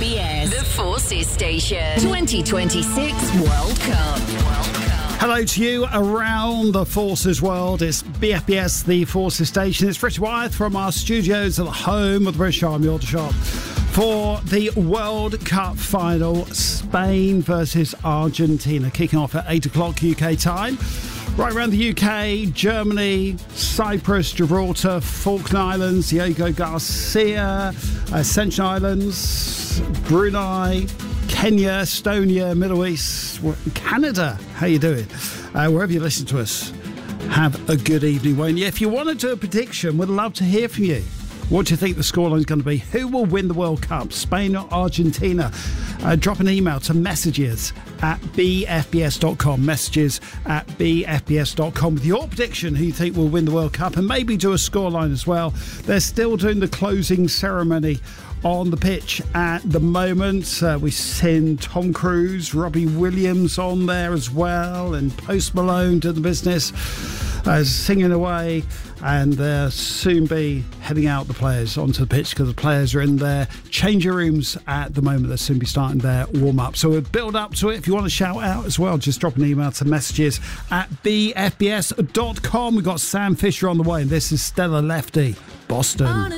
BFBS, the Forces Station. 2026 World Cup. Hello to you around the Forces world. It's BFBS, the Forces Station. It's Richard Wyeth from our studios at the home of the British Army Aldershot for the World Cup final, Spain versus Argentina, kicking off at 8 o'clock UK time. Right around the UK, Germany, Cyprus, Gibraltar, Falkland Islands, Diego Garcia, Ascension Islands, Brunei, Kenya, Estonia, Middle East, Canada. How you doing? Wherever you listen to us, have a good evening, won't you? If you want to do a prediction, we'd love to hear from you. What do you think the scoreline is going to be? Who will win the World Cup, Spain or Argentina? Drop an email to messages@bfbs.com, messages@bfbs.com with your prediction, who you think will win the World Cup, and maybe do a scoreline as well. They're still doing the closing ceremony on the pitch at the moment. We send Tom Cruise, Robbie Williams on there as well, and Post Malone to the business, singing away, and they'll soon be heading out the players onto the pitch because the players are in their changing rooms at the moment. They'll soon be starting their warm-up. So we'll build up to it. If you want to shout out as well, just drop an email to messages@bfbs.com. We've got Sam Fisher on the way, and this is Stella Lefty, Boston.